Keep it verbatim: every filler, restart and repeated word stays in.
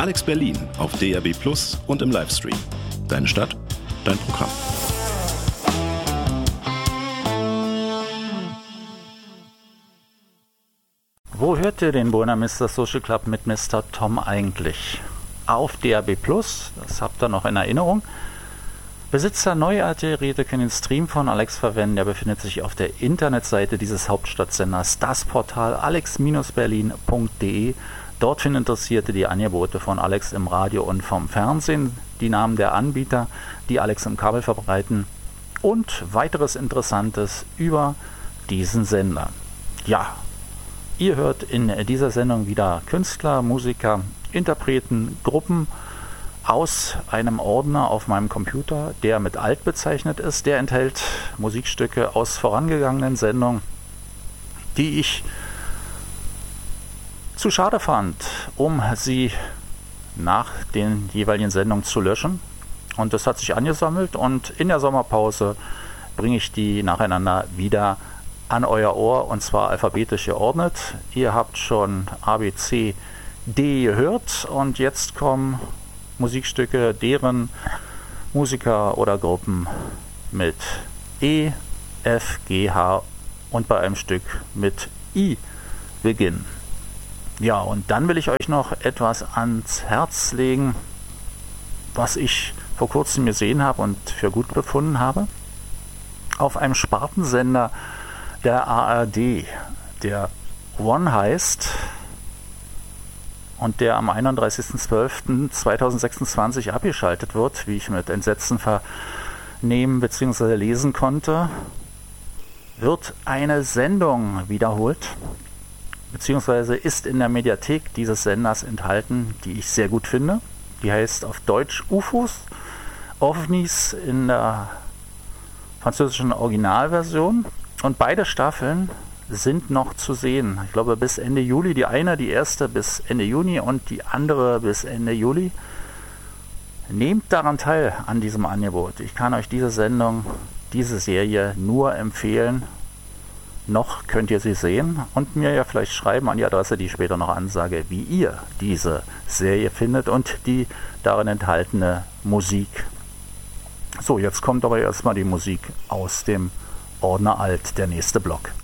Alex Berlin auf D A B Plus und im Livestream. Deine Stadt, dein Programm. Wo hört ihr den Buena Vista Social Club mit Mister Tom eigentlich? Auf D A B Plus, das habt ihr noch in Erinnerung. Besitzer neuer Geräte können den Stream von Alex verwenden. Der befindet sich auf der Internetseite dieses Hauptstadtsenders, das Portal alex berlin punkt de. Dort finden Interessierte die Angebote von Alex im Radio und vom Fernsehen, die Namen der Anbieter, die Alex im Kabel verbreiten und weiteres Interessantes über diesen Sender. Ja, ihr hört in dieser Sendung wieder Künstler, Musiker, Interpreten, Gruppen aus einem Ordner auf meinem Computer, der mit alt bezeichnet ist. Der enthält Musikstücke aus vorangegangenen Sendungen, die ich zu schade fand, um sie nach den jeweiligen Sendungen zu löschen. Und das hat sich angesammelt und in der Sommerpause bringe ich die nacheinander wieder an euer Ohr, und zwar alphabetisch geordnet. Ihr habt schon A, B, C, D gehört und jetzt kommen Musikstücke, deren Musiker oder Gruppen mit E, F, G, H und bei einem Stück mit I beginnen. Ja, und dann will ich euch noch etwas ans Herz legen, was ich vor kurzem gesehen habe und für gut befunden habe. Auf einem Spartensender der A R D, der One heißt und der am einunddreißigsten zwölften zweitausendsechsundzwanzig abgeschaltet wird, wie ich mit Entsetzen vernehmen bzw. lesen konnte, wird eine Sendung wiederholt, beziehungsweise ist in der Mediathek dieses Senders enthalten, die ich sehr gut finde. Die heißt auf Deutsch U F Os, OVNIs in der französischen Originalversion. Und beide Staffeln sind noch zu sehen. Ich glaube bis Ende Juli. Die eine, die erste bis Ende Juni und die andere bis Ende Juli. Nehmt daran teil an diesem Angebot. Ich kann euch diese Sendung, diese Serie nur empfehlen. Noch könnt ihr sie sehen und mir ja vielleicht schreiben an die Adresse, die ich später noch ansage, wie ihr diese Serie findet und die darin enthaltene Musik. So, jetzt kommt aber erstmal die Musik aus dem Ordner Alt, der nächste Block.